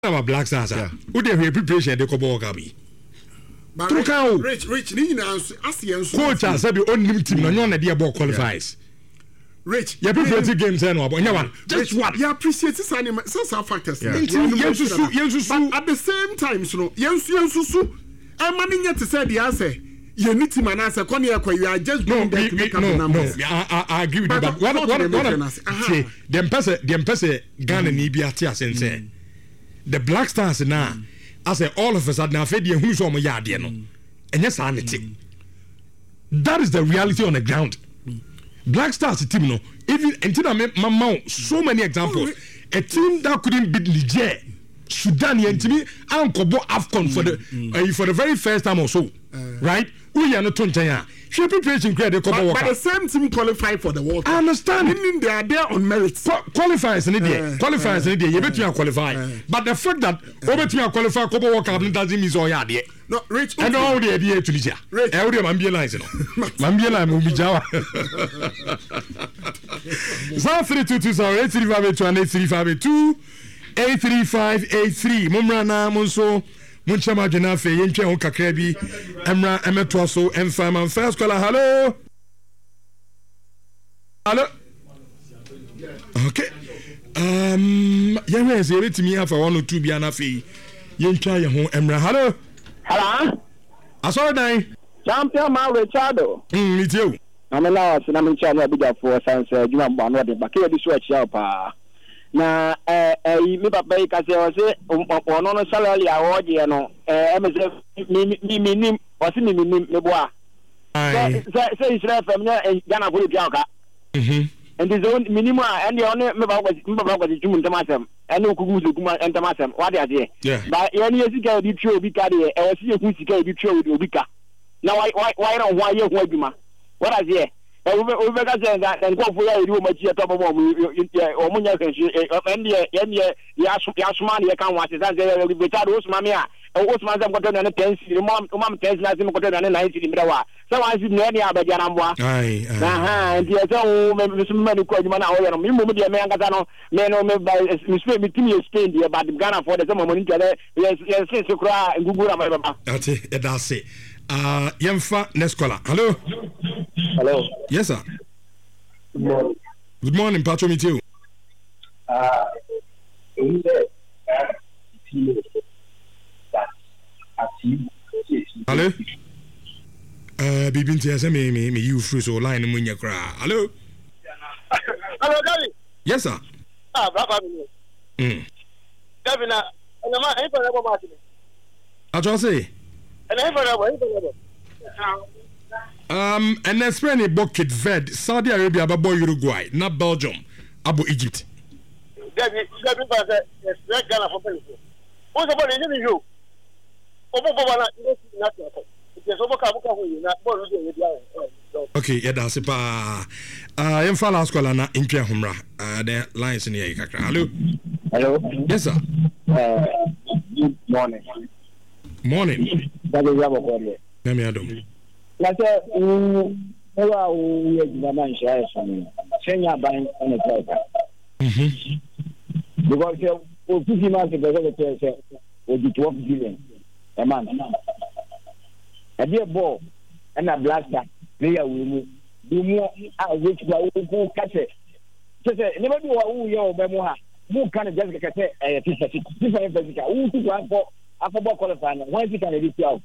Our Black Stars. Who they preparation they come work abi. Rich ni na asian coach as be only team no na dey ball qualifies. Rich you prepare games no about one. Just one. You appreciate some factors. But at the same time so yensu e mani nya to say the answer. You need to manage kon you are just doing that to make up the numbers. I agree with you but what them person Ghana ni bi ate asense. The Black Stars now I say all of us are now fed who's on my yard no and yes sanity that is the reality on the ground. Black Stars team no even until I make my so many examples a team that couldn't beat Niger Sudan and me Ankobo AFCON for the very first time or so right we are not tontanya she preparation credit but the same team qualify for the World Cup. I understand meaning they are there on merit qualifiers in the you bet you qualify but the fact that over to qualify Copa World Cup doesn't mean so yeah no Rich and all the idea to Nigeria every Mambiela no Mambiela will be Jawa 322 83582 Mumrana Munso Munchama Janafe Yenche on Kakrebi Emra Emetwaso Emfam first caller hello okay yeah say it me have 1 or 2 bia na fe Yencha ye ho Emra hello Asore champion ma Richardo meet you amela was na mencha na biga for sans juma mba no de bakye di so achia pa na me papa yi ka se o se ono no salary award no emeze mi o se mi me boa say Israel family Ghana go bia oka and the zone minimum and the only me ba go jumu ntamasem and okugu zuguma ntamasem what dey there but any sika di trio bi ka dey e o se eku sika bi trio obi ka na why don't why you ho adwuma what is here we got that and go for you much to or munya and ya sumani ya kan wati that they be tell Usman ya Usman them got na 10 cedi mom 10 na sim got na 9 cedi mdawa so wan si na ya ba jana mboa and ya so me ko adwuma na o ya no me mo de me angata no me no me me timi Spain dey but Ghana for the some money tell yes kura ngugura my baba ati that's it Yemfa next caller. Hello. Yes, sir. Good morning, Pacho. Meet you. Hello. Bibinti ase me you free so line munya kra. Hello. Hello, Daddy. Yes, sir. Brother. Daddy na ma e for ebo ma ti. Ajo say. And that's when a bucket Ved, Saudi Arabia, Babo Uruguay, not Belgium, Abo Egypt. Ghana for Belgium. What's about you? Okay, yeah, that's it. I'm for last call na Inkia Humra. The lines in here. Hello. Yes, sir. Good morning. Morning. That is our call. Let me adom. Like we are man share some senior bank on the because for 50 months ago, would be 12 billion a month. A dear ball and a blaster player will do more which will catch it. Just never do who you are, who can just get a physical who took one for. After qualifying, why is it can edit out?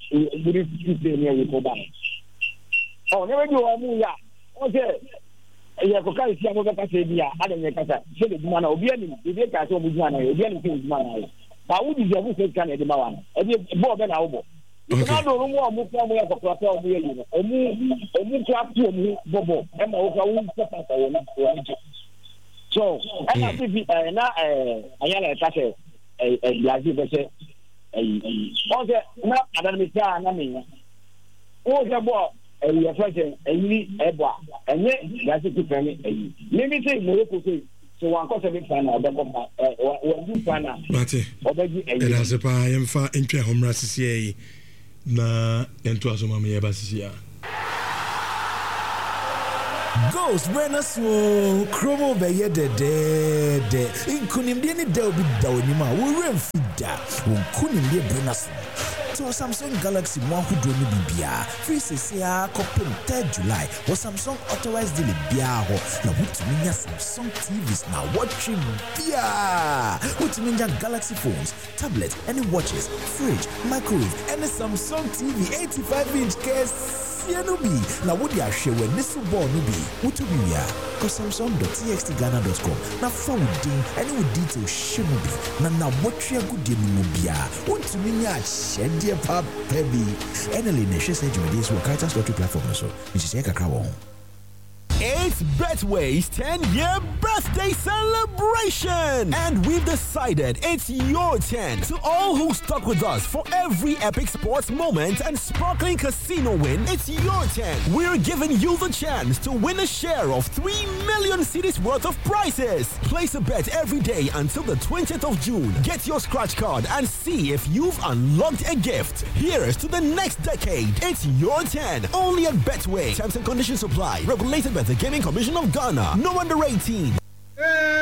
Oh, never do a move. Okay. You have to carry some of the Casabia, Adam Casa, so the man will be any, if they can show me man, you'll be anything man. But who is your who can edit Mawan? And you bought an elbow. You can't do more move from where for Plateau, or move to up to me, Bobo, and so, and I think I am a Yazoo. Okay, now I don't know. What's about a person, a boy, and that's it to me. Maybe say Morocco, so one cosa big fan of the fan. It has a pie and far into home races na and to us, Mamma Basia. Ghost Renaso, Chromo Baye de Inkunimdini Delby Dawnima, Wurenfida, Unkunimde Brenaso. So Samsung Galaxy Mwahudroni Bibia, Free CCA, Copin 3rd July, or Samsung authorized the Biaho, now Wutminia Samsung TVs now watching Bia, Wutminia Galaxy phones, tablets, any watches, fridge, microwave, and a Samsung TV 85-inch case. Nubi, now would ya share when this ball nubi, Utubia, cause Samsung.txtghana.com, now found and it would detail Shimubi, now what you good deal Mubia, Utuminia, shed dear pub, baby, and a lineage said you days work out as lottery platform, so Mrs. Eka Crown. It's Betway's 10-year birthday celebration! And we've decided it's your 10. To all who stuck with us for every epic sports moment and sparkling casino win, it's your 10. We're giving you the chance to win a share of 3 million cedis worth of prizes. Place a bet every day until the 20th of June. Get your scratch card and see if you've unlocked a gift. Here's to the next decade. It's your 10. Only at Betway. Terms and conditions apply. Regulated by the Gaming Commission of Ghana. No under 18.